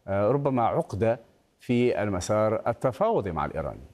ربما عقدة في المسار التفاوضي مع الإيراني؟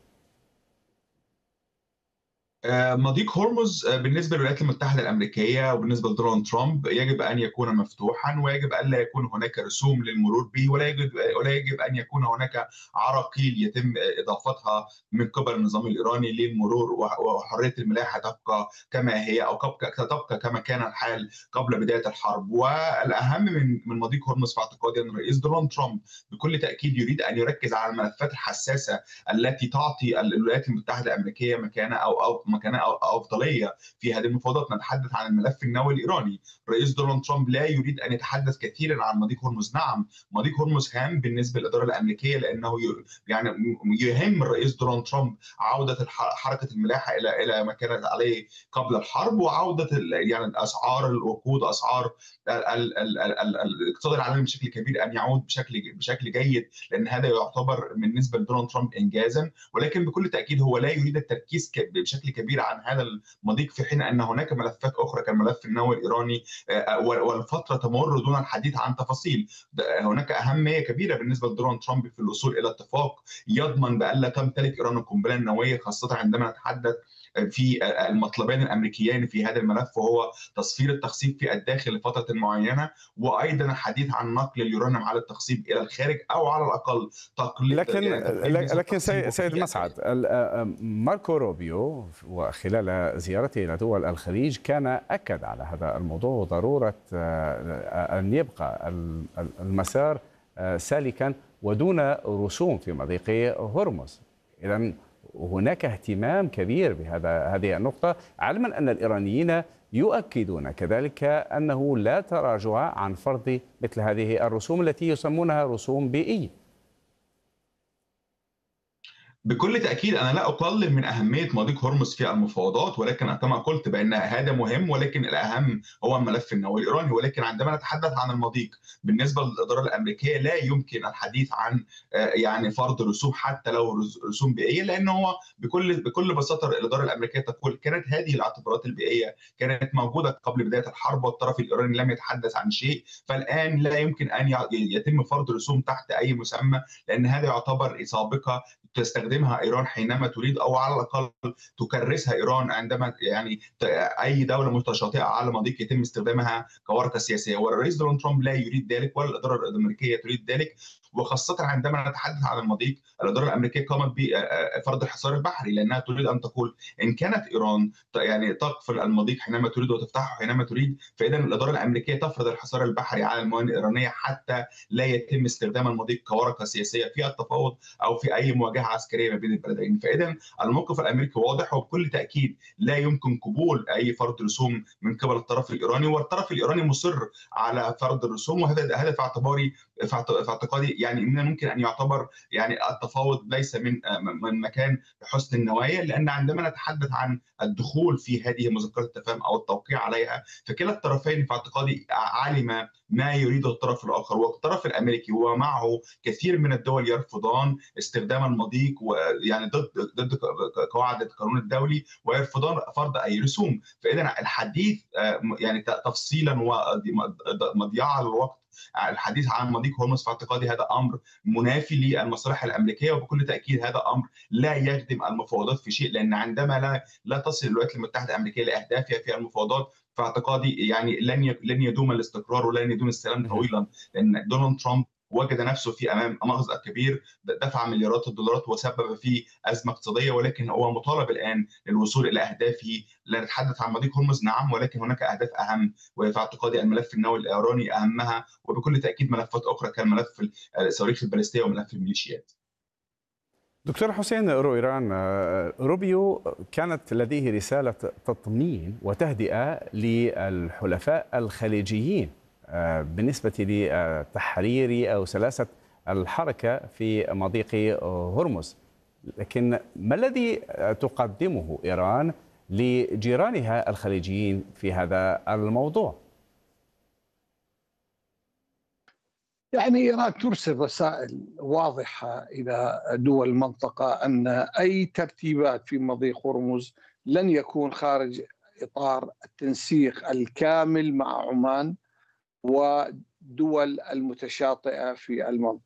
مضيق هرمز بالنسبة للولايات المتحدة الأمريكية وبالنسبة لدونالد ترامب يجب أن يكون مفتوحا، ويجب ألا يكون هناك رسوم للمرور به، ولا يجب أن يكون هناك عراقيل يتم إضافتها من قبل النظام الإيراني للمرور، وحرية الملاحة تبقى كما هي، أو تبقى كما كان الحال قبل بداية الحرب. والأهم من مضيق هرمز في اعتقادي أن الرئيس دونالد ترامب بكل تأكيد يريد أن يركز على الملفات الحساسة التي تعطي الولايات المتحدة الأمريكية مكانة أو أفضلية في هذه المفاوضات. نتحدث عن الملف النووي الإيراني. الرئيس دونالد ترامب لا يريد أن يتحدث كثيرا عن مضيق هرمز. نعم، مضيق هرمز هام بالنسبة للإدارة الأمريكية، لأنه يعني يهم الرئيس دونالد ترامب عودة حركة الملاحة إلى ما كانت عليه قبل الحرب، وعودة يعني أسعار الوقود، أسعار الاقتصاد العالمي بشكل كبير أن يعود بشكل جيد، لأن هذا يعتبر بالنسبة لدونالد ترامب إنجازا. ولكن بكل تأكيد هو لا يريد التركيز بشكل كبير عن هذا المضيق، في حين أن هناك ملفات أخرى كالملف النووي الإيراني، والفترة تمر دون الحديث عن تفاصيل. هناك أهمية كبيرة بالنسبة لدونالد ترامب في الوصول إلى اتفاق يضمن بألا تمتلك إيران القنبلة النووية، خاصة عندما نتحدث في المطلبين الامريكيين في هذا الملف، وهو تصفير التخصيب في الداخل لفتره معينه، وايضا الحديث عن نقل اليورانيوم على التخصيب الى الخارج، او على الاقل لكن يعني تقليل نسبه لكن تخصيبه سيد في مسعد، ماركو روبيو وخلال زيارته إلى دول الخليج كان أكد على هذا الموضوع وضرورة أن يبقى المسار سالكا ودون رسوم في مضيق هرمز. إذن هناك اهتمام كبير هذه النقطة، علما أن الإيرانيين يؤكدون كذلك أنه لا تراجع عن فرض مثل هذه الرسوم التي يسمونها رسوم بيئية. بكل تأكيد أنا لا أقلل من أهمية مضيق هرمز في المفاوضات، ولكن كما قلت بأن هذا مهم، ولكن الأهم هو الملف النووي الإيراني. ولكن عندما نتحدث عن المضيق بالنسبة للإدارة الأمريكية لا يمكن الحديث عن يعني فرض رسوم، حتى لو رسوم بيئية، لأن هو بكل بساطة الإدارة الأمريكية تقول كانت هذه الاعتبارات البيئية كانت موجودة قبل بداية الحرب، والطرف الإيراني لم يتحدث عن شيء، فالآن لا يمكن أن يتم فرض رسوم تحت أي مسمى، لأن هذا يعتبر سابقة تستخدمها ايران حينما تريد، او على الاقل تكرسها ايران عندما يعني اي دوله متشاطئه على مضيق يتم استخدامها كورقه سياسيه. والرئيس دونالد ترامب لا يريد ذلك، ولا الاداره الامريكيه تريد ذلك. وخاصه عندما نتحدث عن المضيق، الاداره الامريكيه قامت بفرض الحصار البحري، لانها تريد ان تقول ان كانت ايران يعني تقفل المضيق حينما تريد وتفتحه حينما تريد، فاذا الاداره الامريكيه تفرض الحصار البحري على الموانئ الايرانيه حتى لا يتم استخدام المضيق كورقه سياسيه في التفاوض او في اي مواجهه عسكريه ما بين البلدين. فاذا الموقف الامريكي واضح، وبكل تاكيد لا يمكن قبول اي فرض رسوم من قبل الطرف الايراني، والطرف الايراني مصر على فرض الرسوم. وهذا في اعتقادي يعني من ممكن ان يعتبر يعني التفاوض ليس من مكان حسن النوايا، لان عندما نتحدث عن الدخول في هذه مذكره التفاهم او التوقيع عليها، فكلا الطرفين في اعتقادي علم ما يريده الطرف الاخر، والطرف الامريكي ومعه كثير من الدول يرفضان استخدام المضيق، ويعني ضد قواعد القانون الدولي، ويرفضان فرض اي رسوم. فاذا الحديث يعني تفصيلا ومضيعه للوقت الحديث عن مضيق هرمز في اعتقادي هذا امر منافي للمصالح الامريكيه، وبكل تاكيد هذا امر لا يخدم المفاوضات في شيء، لان عندما لا تصل الولايات المتحده الامريكيه لاهدافها في المفاوضات، في اعتقادي يعني لن يدوم الاستقرار ولن يدوم السلام طويلا، لان دونالد ترامب وجد نفسه في امام مأزق كبير، دفع مليارات الدولارات وسبب في ازمه اقتصاديه، ولكن هو مطالب الان للوصول الى اهدافه. لا نتحدث عن مضيق هرمز نعم، ولكن هناك اهداف اهم، وفي اعتقادي الملف النووي الايراني اهمها، وبكل تاكيد ملفات اخرى كالملف الصواريخ البالستيه وملف الميليشيات. دكتور حسين رويران، روبيو كانت لديه رسالة تطمين وتهدئة للحلفاء الخليجيين بالنسبة لتحرير أو سلاسة الحركة في مضيق هرمز، لكن ما الذي تقدمه إيران لجيرانها الخليجيين في هذا الموضوع؟ يعني إيران ترسل رسائل واضحة إلى دول المنطقة أن أي ترتيبات في مضيق هرمز لن يكون خارج إطار التنسيق الكامل مع عمان ودول المتشاطئة في المنطقة.